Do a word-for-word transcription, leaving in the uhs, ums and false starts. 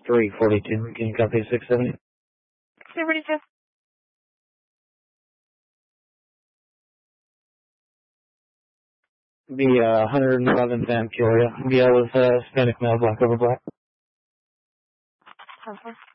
three forty-two. Can you copy six seventy? three forty-two. Be uh, one eleven Van Peoria. B L with uh, Hispanic male, black over black. Okay.